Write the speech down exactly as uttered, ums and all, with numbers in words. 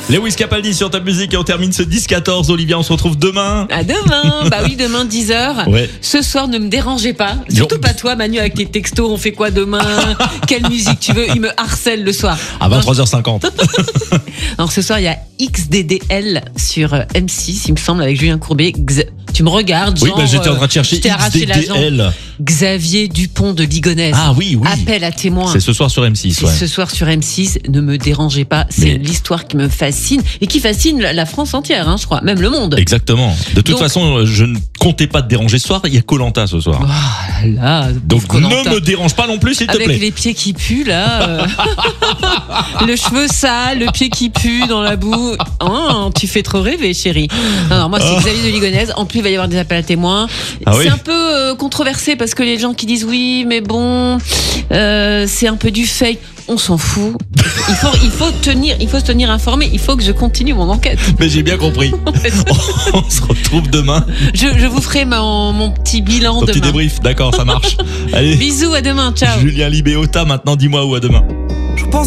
Lewis Capaldi sur Top Music et on termine ce dix quatorze. Olivia, on se retrouve demain. À demain. Bah oui, demain dix heures. Ouais. Ce soir, ne me dérangez pas. Surtout Non. pas toi, Manu, avec tes textos. On fait quoi demain? Quelle musique tu veux? Il me harcèle le soir. À vingt-trois heures cinquante. Alors ce soir, il y a X D D L sur M six, il me semble, avec Julien Courbet. X- Tu me regardes, genre, Oui, bah, j'étais en train de chercher je t'ai arraché la jambe. X D D L. Xavier Dupont de Ligonnès. Ah oui, oui. Appel à témoins. C'est ce soir sur M six. C'est Ouais. ce soir sur M six. Ne me dérangez pas. C'est Mais- l'histoire qui me fascine et qui fascine la la France entière, hein, je crois, même le monde. Exactement. De toute Donc- façon, je ne comptais pas te déranger ce soir. Il y a Koh-Lanta ce soir. Ah là, Donc pauvre Koh-Lanta. ne me dérange pas non plus, s'il te Avec plaît. les pieds qui puent là, euh. le cheveu sale, le pied qui pue dans la boue. Oh, tu fais trop rêver, chérie. Non, non, moi c'est Xavier de Ligonnès. En plus, il va y avoir des appels à témoins. Ah c'est oui. un peu euh, controversé parce que les gens qui disent oui, mais bon, euh, c'est un peu du fake. On s'en fout. Il faut, il faut tenir, il faut se tenir informé. Il faut que je continue mon enquête. Mais j'ai bien compris. On se retrouve demain. Je, je vous ferai mon, mon petit bilan Ton petit demain. débrief. D'accord, ça marche. Allez. Bisous, à demain, ciao. Julien Libéota, maintenant dis-moi où à demain.